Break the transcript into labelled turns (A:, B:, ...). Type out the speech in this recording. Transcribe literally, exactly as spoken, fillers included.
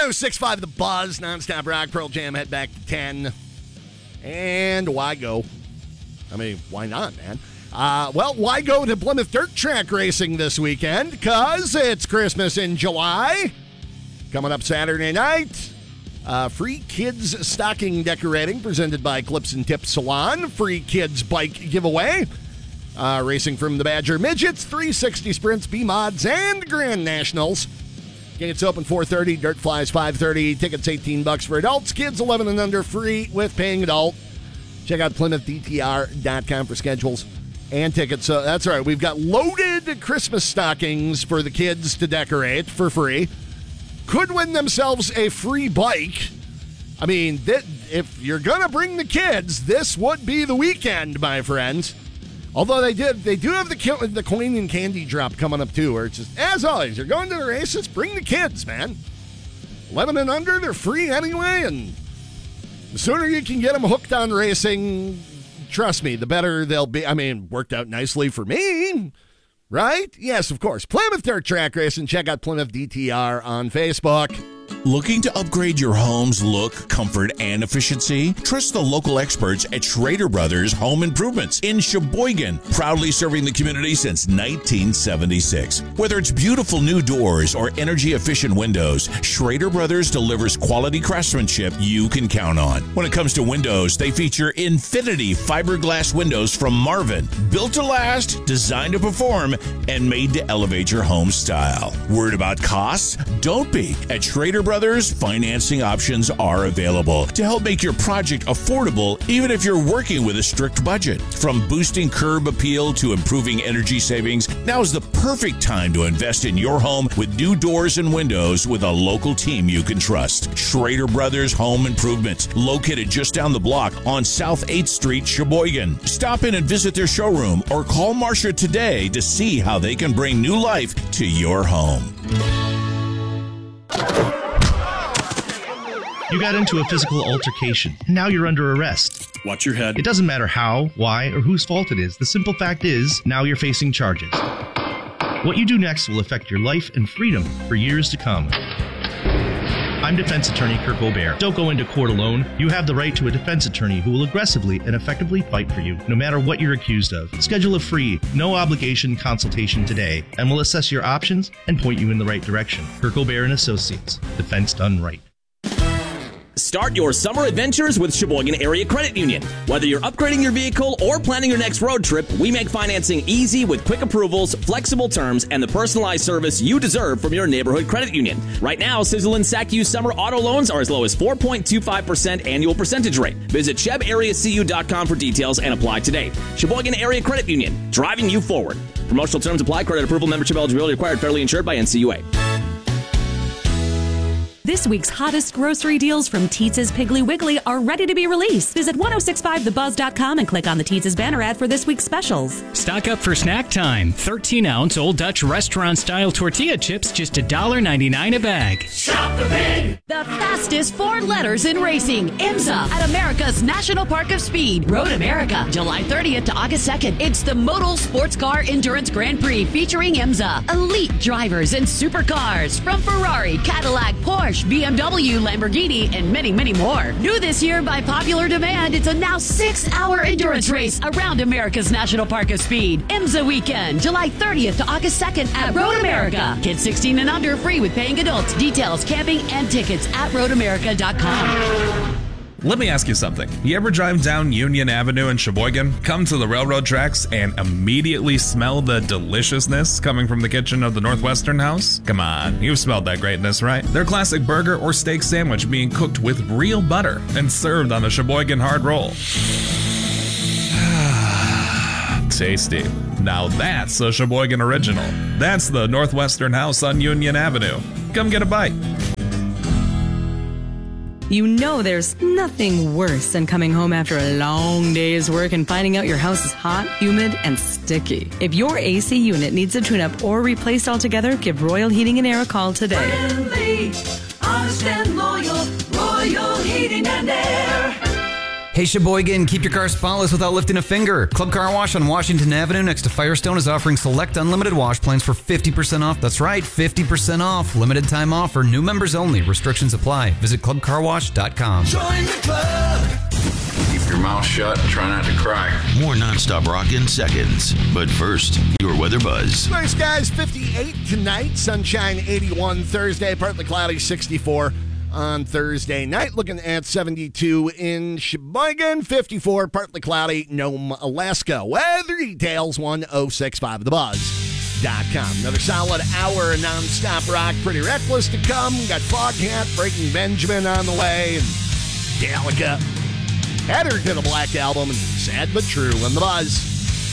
A: oh six point five The Buzz, nonstop rock, Pearl Jam, head back to ten. And why go? I mean, why not, man? Uh, well, why go to Plymouth Dirt Track Racing this weekend? Because it's Christmas in July. Coming up Saturday night. Uh, free kids stocking decorating presented by Clips and Tips Salon. Free kids bike giveaway. Uh, racing from the Badger Midgets, three sixty Sprints, B-Mods, and Grand Nationals. Gates open four thirty, Dirt Flies five thirty. Tickets eighteen bucks for adults. Kids eleven and under free with paying adult. Check out Plymouth D T R dot com for schedules and tickets. So that's right. We've got loaded Christmas stockings for the kids to decorate for free. Could win themselves a free bike. I mean, th- if you're going to bring the kids, this would be the weekend, my friends. Although they did, they do have the the coin and candy drop coming up too, where it's just, as always, you're going to the races, bring the kids, man. eleven and under, they're free anyway, and the sooner you can get them hooked on racing, trust me, the better they'll be. I mean, worked out nicely for me, right? Yes, of course. Plymouth Dirt Track Racing. Check out Plymouth D T R on Facebook.
B: Looking to upgrade your home's look, comfort, and efficiency? Trust the local experts at Schrader Brothers Home Improvements in Sheboygan, proudly serving the community since nineteen seventy-six. Whether it's beautiful new doors or energy-efficient windows, Schrader Brothers delivers quality craftsmanship you can count on. When it comes to windows, they feature Infinity fiberglass windows from Marvin, built to last, designed to perform, and made to elevate your home style. Worried about costs? Don't be. At Schrader Brothers, financing options are available to help make your project affordable, even if you're working with a strict budget. From boosting curb appeal to improving energy savings, now's the perfect time to invest in your home with new doors and windows with a local team you can trust. Schrader Brothers Home Improvements, located just down the block on South eighth Street, Sheboygan. Stop in and visit their showroom or call Marcia today to see how they can bring new life to your home.
C: You got into a physical altercation, and now you're under arrest.
D: Watch your head.
C: It doesn't matter how, why, or whose fault it is. The simple fact is, now you're facing charges. What you do next will affect your life and freedom for years to come. I'm defense attorney Kirk Aubert. Don't go into court alone. You have the right to a defense attorney who will aggressively and effectively fight for you, no matter what you're accused of. Schedule a free, no-obligation consultation today, and we'll assess your options and point you in the right direction. Kirk Aubert and Associates. Defense done right.
E: Start your summer adventures with Sheboygan Area Credit Union. Whether you're upgrading your vehicle or planning your next road trip, we make financing easy with quick approvals, flexible terms, and the personalized service you deserve from your neighborhood credit union. Right now, Sizzle and Sac U summer auto loans are as low as four point two five percent annual percentage rate. Visit Sheb Area C U dot com for details and apply today. Sheboygan Area Credit Union, driving you forward. Promotional terms apply. Credit approval, membership eligibility required. Federally insured by N C U A.
F: This week's hottest grocery deals from Teetz's Piggly Wiggly are ready to be released. Visit ten sixty-five the buzz dot com and click on the Teetz's banner ad for this week's specials.
G: Stock up for snack time. thirteen ounce Old Dutch restaurant-style tortilla chips, just one dollar ninety-nine a bag.
H: Shop the Pig!
I: The fastest four letters in racing. IMSA at America's National Park of Speed. Road America, July thirtieth to August second. It's the Modal Sports Car Endurance Grand Prix featuring IMSA. Elite drivers and supercars from Ferrari, Cadillac, Porsche, B M W, Lamborghini, and many, many more. New this year by popular demand, it's a now six-hour endurance race around America's National Park of Speed. IMSA weekend, July thirtieth to August second at Road America. Kids sixteen and under free with paying adults. Details, camping, and tickets at road america dot com.
J: Let me ask you something. You ever drive down Union Avenue in Sheboygan, come to the railroad tracks, and immediately smell the deliciousness coming from the kitchen of the Northwestern House? Come on, you've smelled that greatness, right? Their classic burger or steak sandwich being cooked with real butter and served on a Sheboygan hard roll. Tasty. Now that's a Sheboygan original. That's the Northwestern House on Union Avenue. Come get a bite.
K: You know there's nothing worse than coming home after a long day's work and finding out your house is hot, humid, and sticky. If your A C unit needs a tune-up or replaced altogether, give Royal Heating and Air a call today.
H: Friendly, honest and loyal, Royal Heating and Air.
D: Hey Sheboygan, keep your car spotless without lifting a finger. Club Car Wash on Washington Avenue next to Firestone is offering select unlimited wash plans for fifty percent off. That's right, fifty percent off. Limited time offer, new members only. Restrictions apply. Visit club car wash dot com.
H: Join the club. Keep your mouth shut and try not to cry.
B: More nonstop rock in seconds. But first, your weather buzz.
A: Blue skies fifty-eight tonight. Sunshine eighty-one Thursday. Partly cloudy sixty-four on Thursday night. Looking at seventy-two in Sheboygan. fifty-four partly cloudy. Nome, Alaska. Weather details one oh six point five the buzz dot com. Another solid hour of nonstop rock. Pretty Reckless to come. Got Foghat, Breaking Benjamin on the way. And Dalica. Header to the Black Album. And Sad But True in the buzz.